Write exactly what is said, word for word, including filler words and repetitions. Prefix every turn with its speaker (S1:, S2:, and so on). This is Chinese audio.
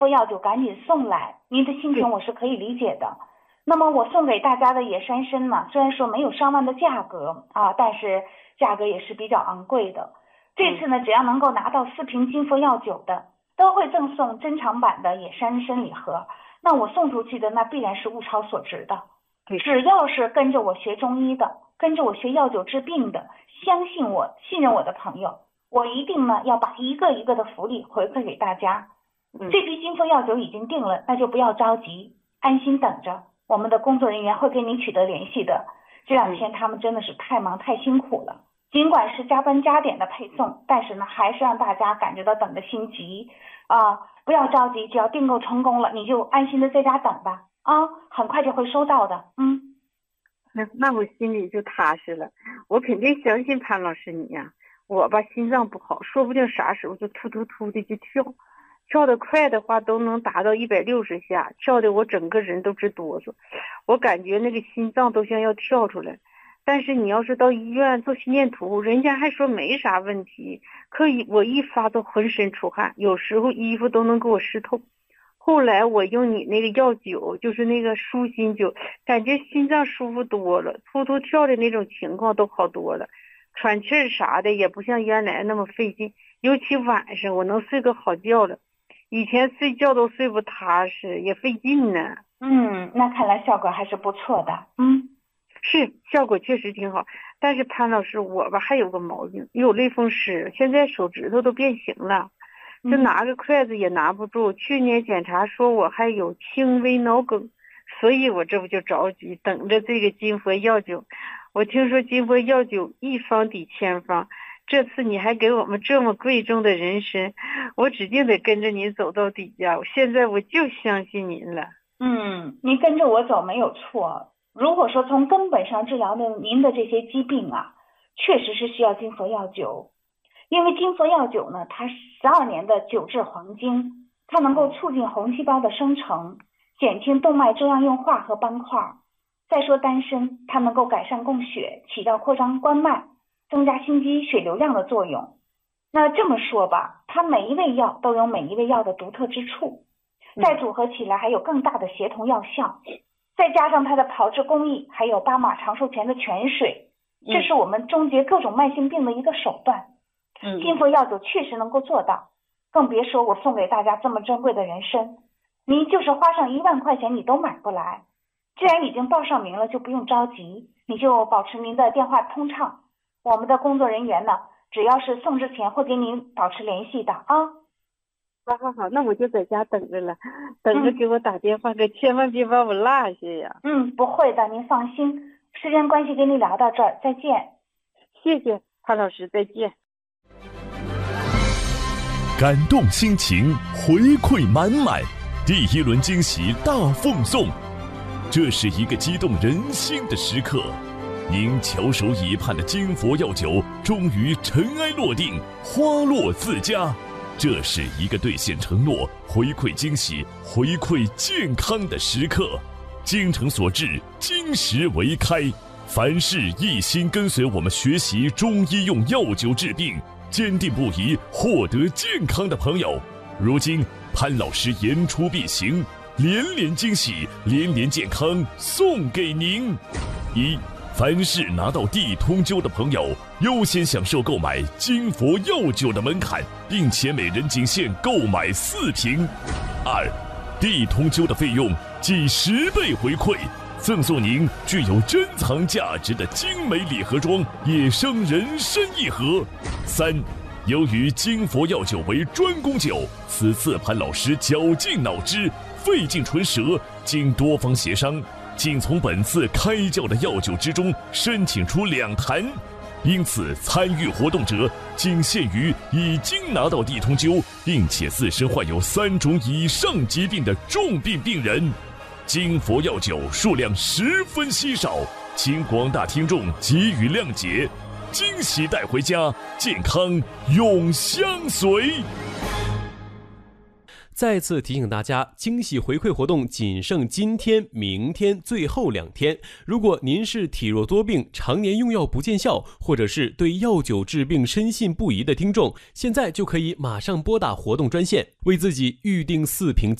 S1: 佛药酒赶紧送来，您的心情我是可以理解的。那么我送给大家的野山参呢，虽然说没有上万的价格啊，但是价格也是比较昂贵的。这次呢，只要能够拿到四瓶金佛药酒的，都会赠送珍藏版的野山参礼盒。那我送出去的那必然是物超所值的。只要是跟着我学中医的，跟着我学药酒治病的，相信我、信任我的朋友，我一定呢要把一个一个的福利回馈给大家。嗯、这批金佛药酒已经定了，那就不要着急，安心等着。我们的工作人员会跟您取得联系的。这两天他们真的是太忙太辛苦了，尽管是加班加点的配送，但是呢还是让大家感觉到等的心急啊！不要着急，只要订购成功了，你就安心的在家等吧啊，很快就会收到的。嗯，
S2: 那那我心里就踏实了，我肯定相信潘老师你呀、啊。我吧心脏不好，说不定啥时候就突突突的就跳。跳得快的话都能达到一百六十下，跳得我整个人都直哆嗦，我感觉那个心脏都像要跳出来。但是你要是到医院做心电图，人家还说没啥问题，可以我一发都浑身出汗，有时候衣服都能给我湿透。后来我用你那个药酒，就是那个舒心酒，感觉心脏舒服多了，突突跳的那种情况都好多了，喘气啥的也不像原来那么费劲，尤其晚上我能睡个好觉了。以前睡觉都睡不踏实，也费劲呢。
S1: 嗯，那看来效果还是不错的。嗯，
S2: 是效果确实挺好。但是潘老师，我吧还有个毛病，有类风湿，现在手指头都变形了，就拿个筷子也拿不住。嗯、去年检查说我还有轻微脑梗，所以我这不就着急，等着这个金佛药酒。我听说金佛药酒一方抵千方。这次你还给我们这么贵重的人参，我指定得跟着您走到底呀！现在我就相信您了。
S1: 嗯，您跟着我走没有错。如果说从根本上治疗的您的这些疾病啊，确实是需要金佛药酒。因为金佛药酒呢，它十二年的九制黄金，它能够促进红细胞的生成，减轻动脉粥样硬化和斑块。再说丹参，它能够改善供血，起到扩张关脉，增加心肌血流量的作用。那这么说吧，它每一味药都有每一味药的独特之处，再组合起来还有更大的协同药效，再加上它的炮制工艺，还有巴马长寿泉的泉水，这是我们终结各种慢性病的一个手段。嗯，金佛药酒确实能够做到，更别说我送给大家这么珍贵的人参，您就是花上一万块钱你都买不来。既然已经报上名了，就不用着急，你就保持您的电话通畅，我们的工作人员呢，只要是送之前会给您保持联系的啊。
S2: 好好好，那我就在家等着了，等着给我打电话，可、嗯、千万别把我落下呀。
S1: 嗯，不会的，您放心。时间关系，跟你聊到这儿，再见。
S2: 谢谢潘老师，再见。
S3: 感动心情，回馈满满，第一轮惊喜大奉送，这是一个激动人心的时刻。您翘首以盼的金佛药酒终于尘埃落定，花落自家。这是一个兑现承诺、回馈惊喜、回馈健康的时刻。精诚所至，金石为开。凡是一心跟随我们学习中医用药酒治病，坚定不移获得健康的朋友，如今潘老师言出必行，连连惊喜，连连健康送给您。一，凡是拿到地通灸的朋友，优先享受购买金佛药酒的门槛，并且每人仅限购买四瓶。二，地通灸的费用计十倍回馈，赠送您具有珍藏价值的精美礼盒装野生人参一盒。三，由于金佛药酒为专供酒，此次潘老师绞尽脑汁，费尽唇舌，经多方协商，仅从本次开窖的药酒之中申请出两坛，因此参与活动者仅限于已经拿到地通灸，并且自身患有三种以上疾病的重病病人。金佛药酒数量十分稀少，请广大听众给予谅解。惊喜带回家，健康永相随。
S4: 再次提醒大家，惊喜回馈活动仅剩今天、明天最后两天。如果您是体弱多病、常年用药不见效，或者是对药酒治病深信不疑的听众，现在就可以马上拨打活动专线，为自己预定四瓶